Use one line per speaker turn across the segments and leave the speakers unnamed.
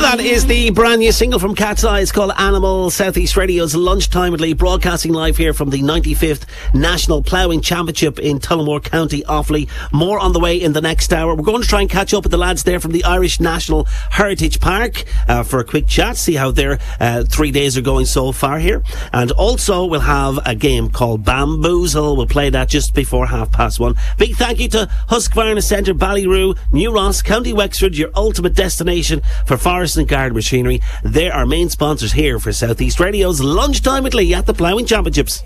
That is the brand new single from Cat's Eye. It's called Animal. Southeast Radio's Lunchtime at Lee, broadcasting live here from the 95th National Ploughing Championship in Tullamore, County Offaly. More on the way in the next hour. We're going to try and catch up with the lads there from the Irish National Heritage Park for a quick chat, see how their 3 days are going so far here. And also we'll have a game called Bamboozle. We'll play that just before 1:30. Big thank you to Husqvarna Centre, Ballyroo, New Ross, County Wexford, your ultimate destination for forest and garden machinery. They're our main sponsors here for Southeast Radio's Lunchtime at Lee at the Ploughing Championships.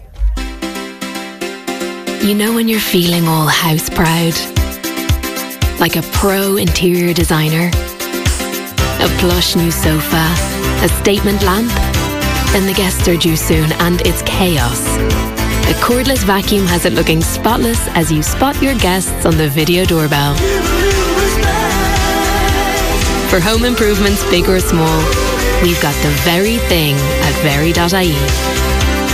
You know when you're feeling all house proud? Like a pro interior designer? A plush new sofa? A statement lamp? Then the guests are due soon and it's chaos. A cordless vacuum has it looking spotless as you spot your guests on the video doorbell. For home improvements, big or small, we've got the very thing at very.ie.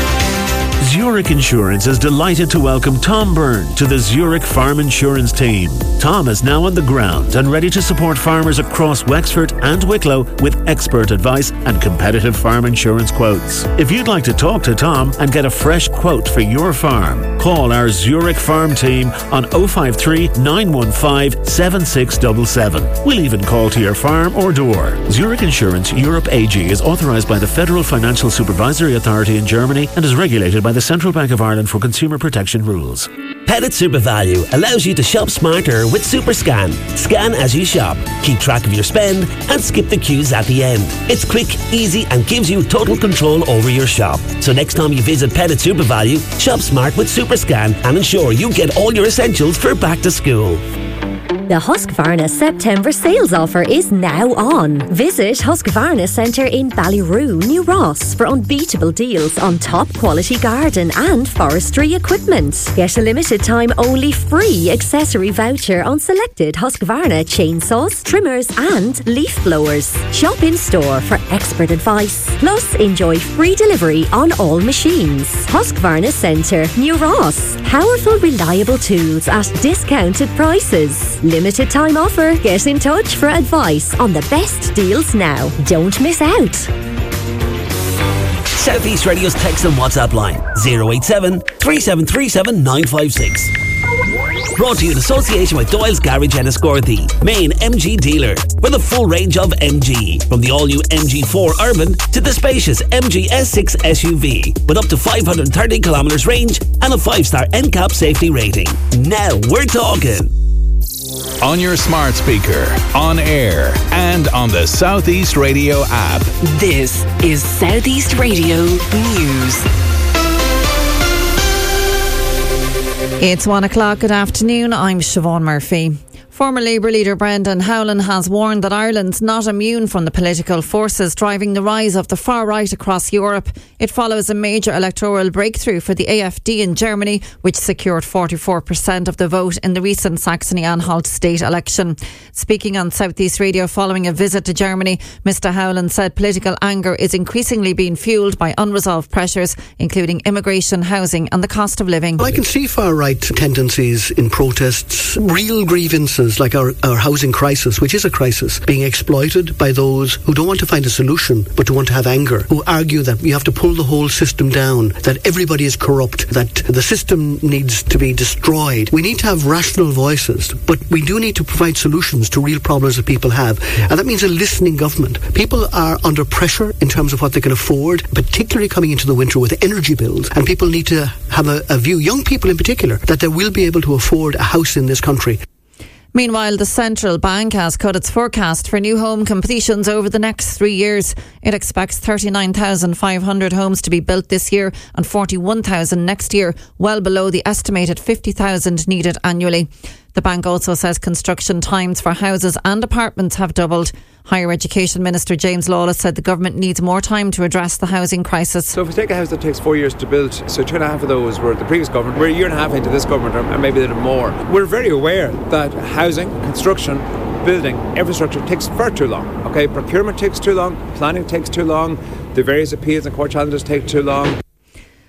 Zurich Insurance is delighted to welcome Tom Byrne to the Zurich Farm Insurance team. Tom is now on the ground and ready to support farmers across Wexford and Wicklow with expert advice and competitive farm insurance quotes. If you'd like to talk to Tom and get a fresh quote for your farm, call our Zurich Farm team on 053 915 7677. We'll even call to your farm or door. Zurich Insurance Europe AG is authorised by the Federal Financial Supervisory Authority in Germany and is regulated by the Central Bank of Ireland for consumer protection rules.
Pettit SuperValue allows you to shop smarter with SuperScan. Scan as you shop, keep track of your spend and skip the queues at the end. It's quick, easy and gives you total control over your shop. So next time you visit Pettit SuperValue, shop smart with SuperScan and ensure you get all your essentials for back to school.
The Husqvarna September sales offer is now on. Visit Husqvarna Centre in Ballyroo, New Ross for unbeatable deals on top quality garden and forestry equipment. Get a limited time only free accessory voucher on selected Husqvarna chainsaws, trimmers and leaf blowers. Shop in store for expert advice. Plus enjoy free delivery on all machines. Husqvarna Centre, New Ross. Powerful, reliable tools at discounted prices. Limited time offer. Get in touch for advice on the best deals now. Don't miss out.
Southeast Radio's text and WhatsApp line 087 3737 956. Brought to you in association with Doyle's Garage Enniscorthy, main MG dealer, with a full range of MG, from the all-new MG4 Urban to the spacious MG S6 SUV, with up to 530 kilometres range and a 5-star NCAP safety rating. Now we're talking.
On your smart speaker, on air, and on the Southeast Radio app.
This is Southeast Radio News.
It's 1 o'clock. Good afternoon. I'm Siobhan Murphy. Former Labour leader Brendan Howlin has warned that Ireland's not immune from the political forces driving the rise of the far right across Europe. It follows a major electoral breakthrough for the AfD in Germany, which secured 44% of the vote in the recent Saxony-Anhalt state election. Speaking on Southeast Radio following a visit to Germany, Mr Howlin said political anger is increasingly being fuelled by unresolved pressures, including immigration, housing and the cost of living.
I can see far-right tendencies in protests, real grievances like our housing crisis, which is a crisis, being exploited by those who don't want to find a solution but who want to have anger, who argue that you have to pull the whole system down, that everybody is corrupt, that the system needs to be destroyed. We need to have rational voices, but we do need to provide solutions to real problems that people have, and that means a listening government. People are under pressure in terms of what they can afford, particularly coming into the winter with energy bills, and people need to have a view, young people in particular, that they will be able to afford a house in this country.
Meanwhile, the central bank has cut its forecast for new home completions over the next 3 years. It expects 39,500 homes to be built this year and 41,000 next year, well below the estimated 50,000 needed annually. The bank also says construction times for houses and apartments have doubled. Higher Education Minister James Lawless said the government needs more time to address the housing crisis.
So if we take a house that takes 4 years to build, so 2.5 of those were the previous government, we're a year and a half into this government, or maybe a little more. We're very aware that housing, construction, building, infrastructure takes far too long. Okay, procurement takes too long, planning takes too long, the various appeals and court challenges take too long.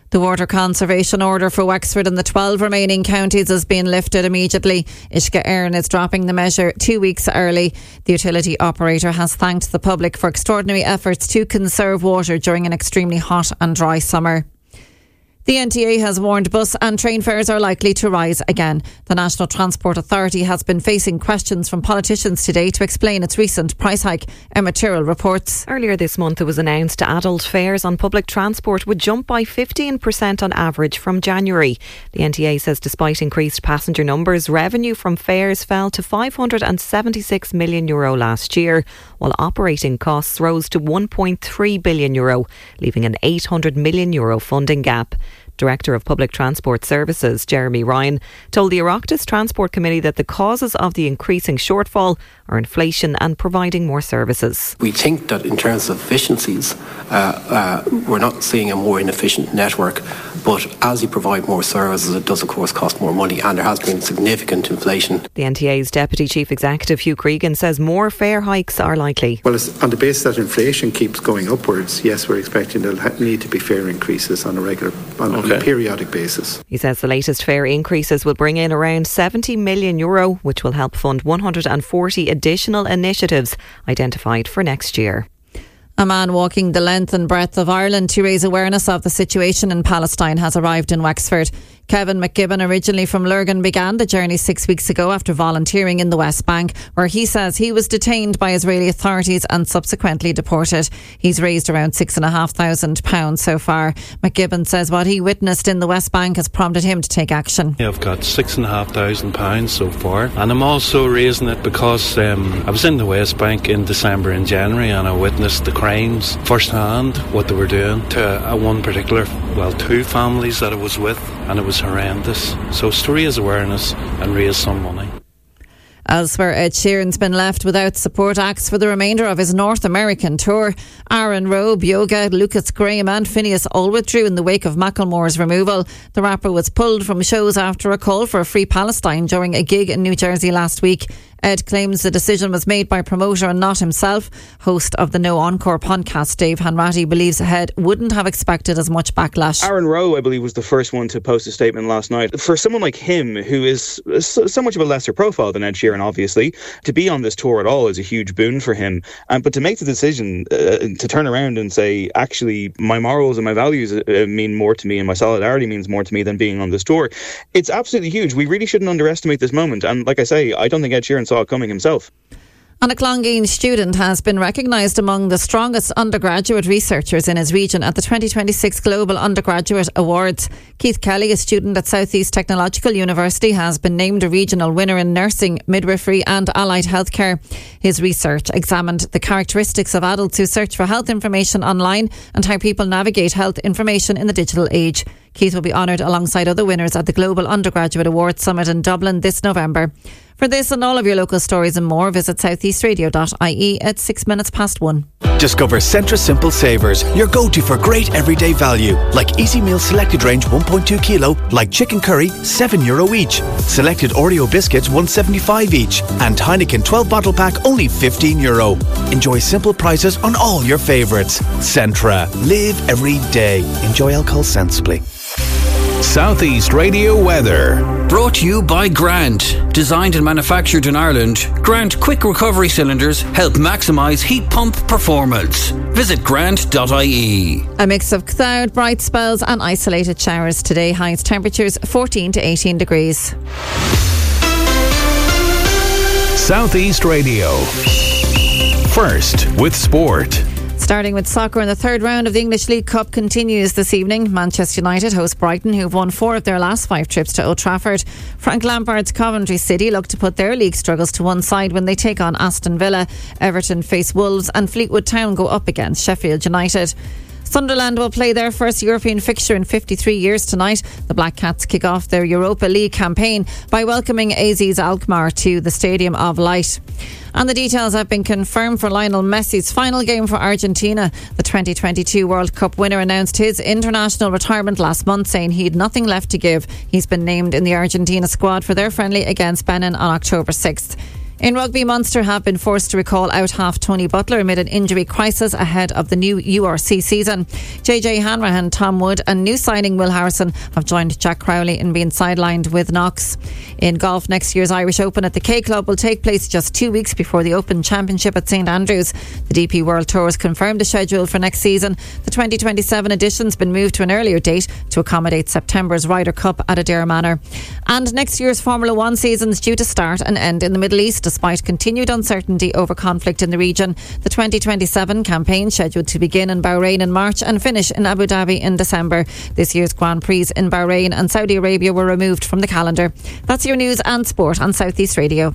The water conservation order for Wexford and the 12 remaining counties has been lifted immediately. Uisce Éireann is dropping the measure 2 weeks early. The utility operator has thanked the public for extraordinary efforts to conserve water during an extremely hot and dry summer. The NTA has warned bus and train fares are likely to rise again. The National Transport Authority has been facing questions from politicians today to explain its recent price hike. Emma Tyrrell reports.
Earlier this month it was announced adult fares on public transport would jump by 15% on average from January. The NTA says despite increased passenger numbers, revenue from fares fell to €576 million last year, while operating costs rose to €1.3 billion, leaving an €800 million funding gap. Director of Public Transport Services, Jeremy Ryan, told the Oireachtas Transport Committee that the causes of the increasing shortfall are inflation and providing more services.
We think that in terms of efficiencies, we're not seeing a more inefficient network, but as you provide more services, it does of course cost more money, and there has been significant inflation.
The NTA's Deputy Chief Executive Hugh Cregan says more fare hikes are likely.
Well, it's on the basis that inflation keeps going upwards, yes, we're expecting there'll need to be fare increases on a periodic basis.
He says the latest fare increases will bring in around €70 million, which will help fund 140 additional initiatives identified for next year.
A man walking the length and breadth of Ireland to raise awareness of the situation in Palestine has arrived in Wexford. Kevin McGibbon, originally from Lurgan, began the journey 6 weeks ago after volunteering in the West Bank, where he says he was detained by Israeli authorities and subsequently deported. He's raised around £6,500 so far. McGibbon says what he witnessed in the West Bank has prompted him to take action.
I've got £6,500 so far, and I'm also raising it because I was in the West Bank in December and January, and I witnessed the crimes firsthand, what they were doing to two families that I was with, and it was horrendous. So it's to raise awareness and raise some money.
Elsewhere, Ed Sheeran's been left without support acts for the remainder of his North American tour. Aaron Rowe, Byoga, Lucas Graham and Phineas all withdrew in the wake of Macklemore's removal. The rapper was pulled from shows after a call for a free Palestine during a gig in New Jersey last week. Ed claims the decision was made by promoter and not himself. Host of the No Encore podcast, Dave Hanratty, believes Ed wouldn't have expected as much backlash.
Aaron Rowe, I believe, was the first one to post a statement last night. For someone like him, who is so much of a lesser profile than Ed Sheeran, obviously, to be on this tour at all is a huge boon for him. But to make the decision to turn around and say, actually, my morals and my values mean more to me and my solidarity means more to me than being on this tour, it's absolutely huge. We really shouldn't underestimate this moment. And like I say, I don't think Ed Sheeran saw it coming himself.
And a Clongeen student has been recognised among the strongest undergraduate researchers in his region at the 2026 Global Undergraduate Awards. Keith Kelly, a student at South East Technological University, has been named a regional winner in nursing, midwifery and allied healthcare. His research examined the characteristics of adults who search for health information online and how people navigate health information in the digital age. Keith will be honoured alongside other winners at the Global Undergraduate Awards Summit in Dublin this November. For this and all of your local stories and more, visit southeastradio.ie at 1:06.
Discover Centra Simple Savers, your go-to for great everyday value. Like Easy Meal Selected Range 1.2 kilo, like chicken curry, €7 each. Selected Oreo biscuits, $1.75 each. And Heineken 12 bottle pack, only €15. Enjoy simple prices on all your favourites. Centra. Live every day. Enjoy alcohol sensibly.
Southeast Radio weather.
Brought to you by Grant. Designed and manufactured in Ireland, Grant quick recovery cylinders help maximise heat pump performance. Visit grant.ie.
A mix of cloud, bright spells and isolated showers today. Highest temperatures 14 to 18 degrees.
Southeast Radio. First with sport.
Starting with soccer, and the third round of the English League Cup continues this evening. Manchester United host Brighton, who've won 4 of their last 5 trips to Old Trafford. Frank Lampard's Coventry City look to put their league struggles to one side when they take on Aston Villa. Everton face Wolves and Fleetwood Town go up against Sheffield United. Sunderland will play their first European fixture in 53 years tonight. The Black Cats kick off their Europa League campaign by welcoming AZ's Alkmaar to the Stadium of Light. And the details have been confirmed for Lionel Messi's final game for Argentina. The 2022 World Cup winner announced his international retirement last month, saying he had nothing left to give. He's been named in the Argentina squad for their friendly against Benin on October 6th. In rugby, Munster have been forced to recall out half Tony Butler amid an injury crisis ahead of the new URC season. JJ Hanrahan, Tom Wood and new signing Will Harrison have joined Jack Crowley in being sidelined with Knox. In golf, next year's Irish Open at the K Club will take place just 2 weeks before the Open Championship at St Andrews. The DP World Tour has confirmed the schedule for next season. The 2027 edition's been moved to an earlier date to accommodate September's Ryder Cup at Adare Manor. And next year's Formula 1 season's due to start and end in the Middle East despite continued uncertainty over conflict in the region. The 2027 campaign scheduled to begin in Bahrain in March and finish in Abu Dhabi in December. This year's Grand Prix in Bahrain and Saudi Arabia were removed from the calendar. That's your news and sport on South East Radio.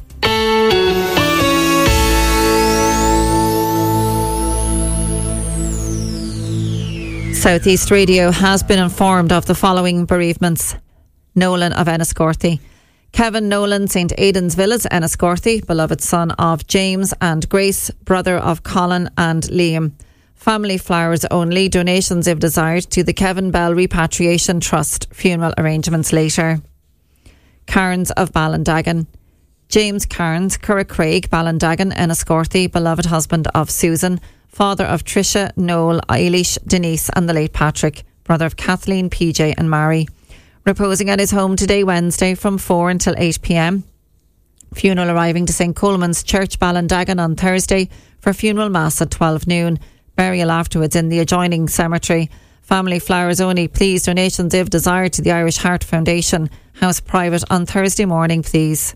South East Radio has been informed of the following bereavements. Nolan of Enniscorthy. Kevin Nolan, St Aidan's Villas, Enniscorthy, beloved son of James and Grace, brother of Colin and Liam. Family flowers only, donations if desired to the Kevin Bell Repatriation Trust. Funeral arrangements later. Cairns of Ballindagan. James Cairns, Curragh Craig, Ballindagan, Enniscorthy, beloved husband of Susan, father of Tricia, Noel, Eilish, Denise and the late Patrick, brother of Kathleen, PJ and Mary. Reposing at his home today, Wednesday, from 4 until 8 p.m. Funeral arriving to St Coleman's Church, Ballindagan on Thursday for funeral mass at 12 noon. Burial afterwards in the adjoining cemetery. Family flowers only, please. Donations if desired to the Irish Heart Foundation. House private on Thursday morning, please.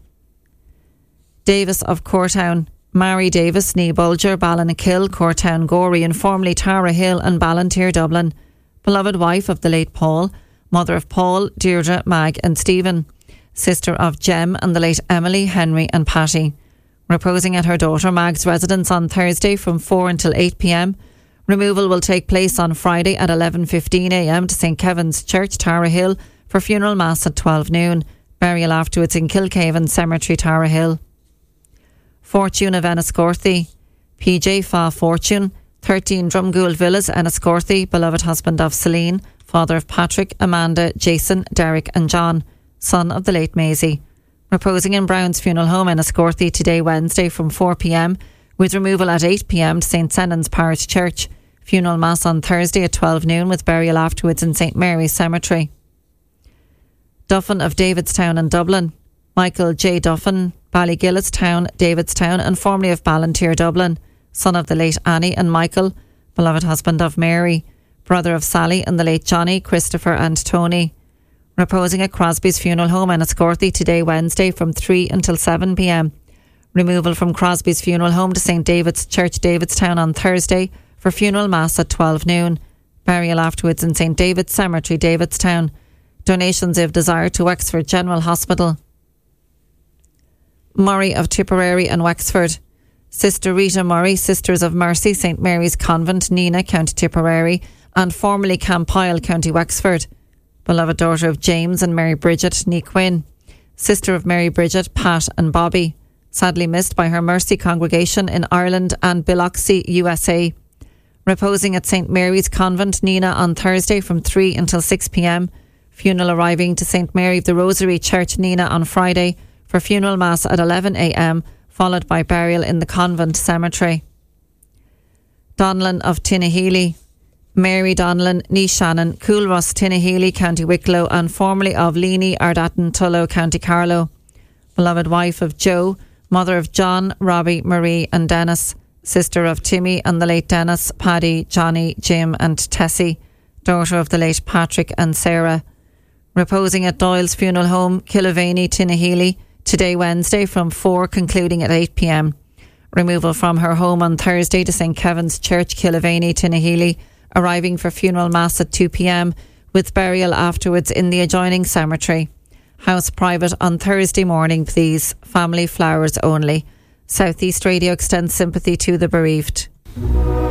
Davis of Courtown. Mary Davis, Nee Bulger, Ballinkill, Courtown Gorey and formerly Tara Hill and Ballantyre, Dublin. Beloved wife of the late Paul. Mother of Paul, Deirdre, Mag and Stephen. Sister of Jem and the late Emily, Henry and Patty. Reposing at her daughter Mag's residence on Thursday from 4 until 8 p.m. Removal will take place on Friday at 11:15 a.m. to St Kevin's Church, Tara Hill for funeral mass at 12 noon. Burial afterwards in Kilcaven Cemetery, Tara Hill. Fortune of Enniscorthy. PJ Fa Fortune, 13 Drumgould Villas, Enniscorthy, beloved husband of Celine, father of Patrick, Amanda, Jason, Derek and John, son of the late Maisie. Reposing in Brown's Funeral Home, Enniscorthy, today Wednesday from 4 p.m, with removal at 8 p.m. to St Senan's Parish Church. Funeral mass on Thursday at 12 noon with burial afterwards in St Mary's Cemetery. Duffin of Davidstown and Dublin. Michael J. Duffin, Ballygillistown, Davidstown and formerly of Ballantyre, Dublin, son of the late Annie and Michael, beloved husband of Mary, brother of Sally and the late Johnny, Christopher and Tony. Reposing at Crosby's Funeral Home, Enniscorthy, today Wednesday from 3 until 7 p.m. Removal from Crosby's Funeral Home to St David's Church, Davidstown on Thursday for funeral mass at 12 noon. Burial afterwards in St David's Cemetery, Davidstown. Donations if desired to Wexford General Hospital. Murray of Tipperary and Wexford. Sister Rita Murray, Sisters of Mercy, St Mary's Convent, Nina, County Tipperary and formerly Campile, County Wexford. Beloved daughter of James and Mary Bridget, Nee Quinn. Sister of Mary Bridget, Pat and Bobby. Sadly missed by her Mercy congregation in Ireland and Biloxi, USA. Reposing at St Mary's Convent, Nina, on Thursday from 3 until 6 p.m. Funeral arriving to St Mary of the Rosary Church, Nina, on Friday for funeral mass at 11 a.m, followed by burial in the convent cemetery. Donlan of Tinnahealy. Mary Donlan, Nee Shannon, Coolruss, Tinnahealy, County Wicklow and formerly of Leany, Ardatton, Tullow, County Carlow. Beloved wife of Joe, mother of John, Robbie, Marie and Dennis, sister of Timmy and the late Dennis, Paddy, Johnny, Jim and Tessie, daughter of the late Patrick and Sarah. Reposing at Doyle's Funeral Home, Killavany, Tinnahealy, today Wednesday from 4 concluding at 8 p.m. Removal from her home on Thursday to St Kevin's Church, Killavany, Tinnahealy, arriving for funeral mass at 2 p.m. with burial afterwards in the adjoining cemetery. House private on Thursday morning, please. Family flowers only. South East Radio extends sympathy to the bereaved.